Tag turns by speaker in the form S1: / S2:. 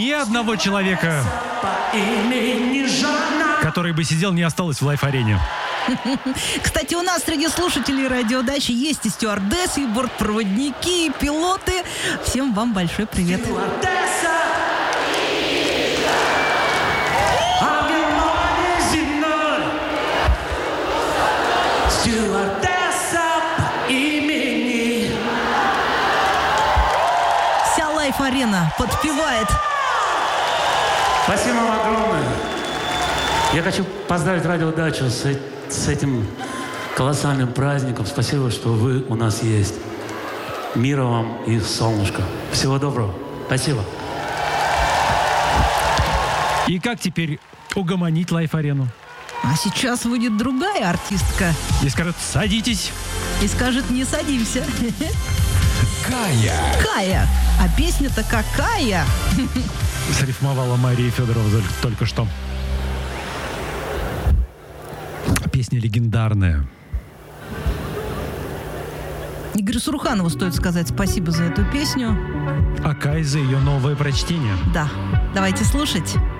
S1: ни одного человека, который бы сидел, не осталось в Лайф-арене.
S2: Кстати, у нас среди слушателей радиодачи есть и стюардессы, и бортпроводники, и пилоты. Всем вам большой привет. Вся Лайф-арена подпевает.
S3: Спасибо вам огромное. Я хочу поздравить радиодачу с этим колоссальным праздником. Спасибо, что вы у нас есть. Мира вам и солнышко. Всего доброго. Спасибо.
S1: И как теперь угомонить Лайф-арену?
S2: А сейчас выйдет другая артистка.
S1: И скажет: садитесь.
S2: И скажет: не садимся.
S4: Кая.
S2: Кая. А песня-то какая?
S1: Срифмовала Мария Федорова только что. Песня легендарная.
S2: Игорю Суруханову стоит сказать спасибо за эту песню.
S1: А Кай за ее новое прочтение.
S2: Да. Давайте слушать.